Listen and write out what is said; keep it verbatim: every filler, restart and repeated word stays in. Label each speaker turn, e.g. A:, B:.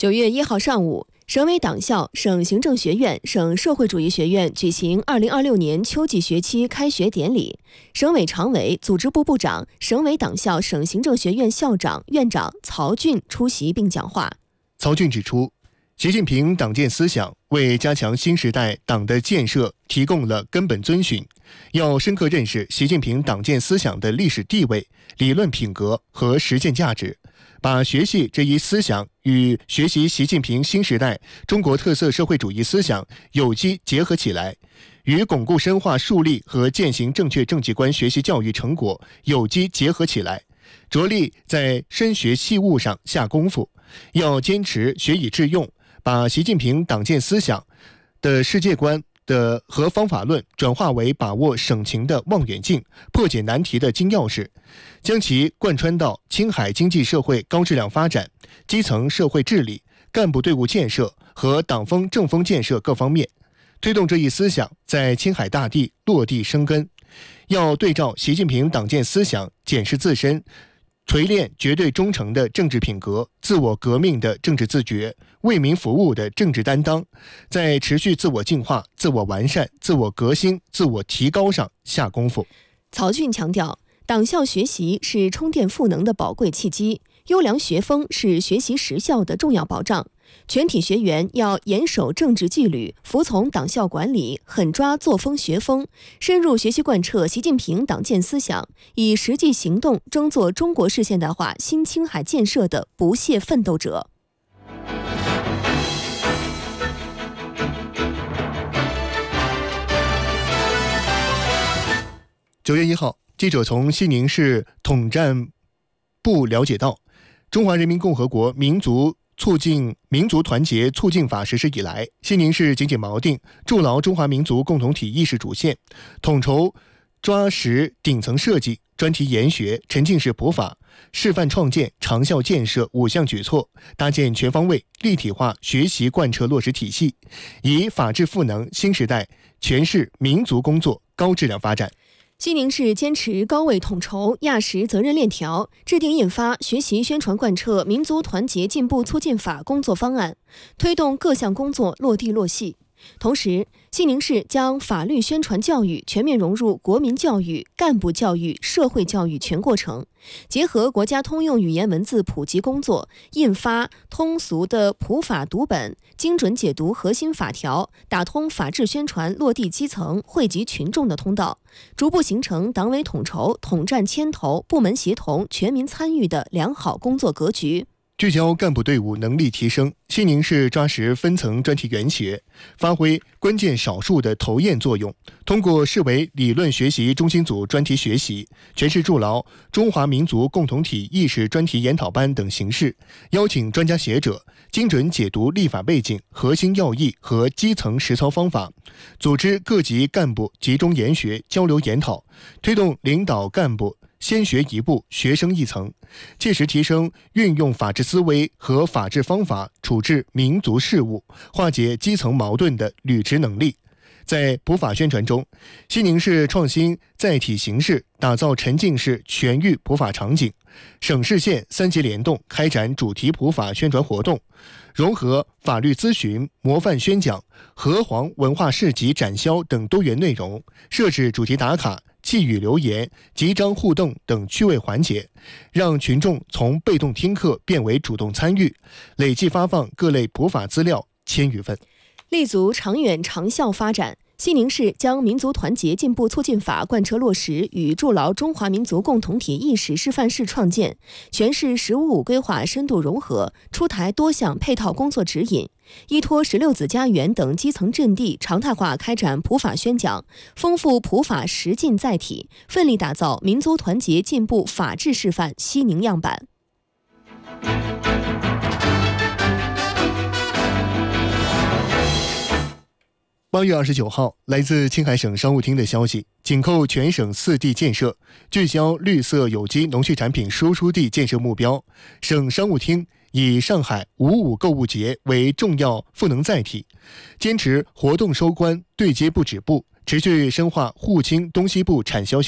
A: 九月一号上午，省委党校、省行政学院、省社会主义学院举行二零二六年秋季学期开学典礼。省委常委、组织部部长、省委党校、省行政学院校长、院长曹俊出席并讲话。
B: 曹俊指出，习近平党建思想为加强新时代党的建设提供了根本遵循，要深刻认识习近平党建思想的历史地位、理论品格和实践价值，把学习这一思想与学习习近平新时代中国特色社会主义思想有机结合起来，与巩固深化树立和践行正确政绩观学习教育成果有机结合起来，着力在深学细悟上下功夫，要坚持学以致用，把习近平党建思想的世界观的和方法论转化为把握省情的望远镜、破解难题的金钥匙，将其贯穿到青海经济社会高质量发展、基层社会治理、干部队伍建设和党风政风建设各方面，推动这一思想在青海大地落地生根。要对照习近平党建思想检视自身，锤炼绝对忠诚的政治品格、自我革命的政治自觉、为民服务的政治担当，在持续自我进化、自我完善、自我革新、自我提高上下功夫。
A: 曹俊强调，党校学习是充电赋能的宝贵契机，优良学风是学习实效的重要保障。全体学员要严守政治纪律，服从党校管理，狠抓作风学风，深入学习贯彻习近平党建思想，以实际行动争做中国式现代化新青海建设的不懈奋斗者。
B: 九月一号，记者从西宁市统战部了解到，中华人民共和国民族促进民族团结促进法实施以来，西宁市紧紧锚定筑牢中华民族共同体意识主线，统筹抓实顶层设计、专题研学、沉浸式普法、示范创建、长效建设五项举措，搭建全方位立体化学习贯彻落实体系，以法治赋能新时代诠释民族工作高质量发展。
A: 西宁市坚持高位统筹、压实责任链条，制定印发学习宣传贯彻民族团结进步促进法工作方案，推动各项工作落地落细。同时，西宁市将法律宣传教育全面融入国民教育、干部教育、社会教育全过程，结合国家通用语言文字普及工作，印发通俗的普法读本，精准解读核心法条，打通法治宣传落地基层、惠及群众的通道，逐步形成党委统筹、统战牵头、部门协同、全民参与的良好工作格局。
B: 聚焦干部队伍能力提升，西宁市抓实分层专题研学，发挥关键少数的头验作用，通过市委理论学习中心组专题学习、全市筑牢中华民族共同体意识专题研讨班等形式，邀请专家学者精准解读立法背景、核心要义和基层实操方法，组织各级干部集中研学、交流研讨，推动领导干部先学一步，学生一层，切实提升运用法治思维和法治方法处置民族事务、化解基层矛盾的履职能力。在普法宣传中，西宁市创新载体形式，打造沉浸式全域普法场景，省市县三级联动开展主题普法宣传活动，融合法律咨询、模范宣讲、河湟文化市集展销等多元内容，设置主题打卡、寄语留言、集章互动等趣味环节，让群众从被动听课变为主动参与，累计发放各类普法资料千余份。
A: 立足长远长效发展，西宁市将民族团结进步促进法贯彻落实与筑牢中华民族共同体意识示范市创建，全市“十五五”规划深度融合，出台多项配套工作指引，依托十六子家园等基层阵地，常态化开展普法宣讲，丰富普法实进载体，奋力打造民族团结进步法治示范西宁样板。
B: 八月二十九号，来自青海省商务厅的消息，紧扣全省四地建设，聚焦绿色有机农畜产品输出地建设目标，省商务厅以上海五五购物节为重要赋能载体，坚持活动收官、对接不止步，持续深化沪青东西部产销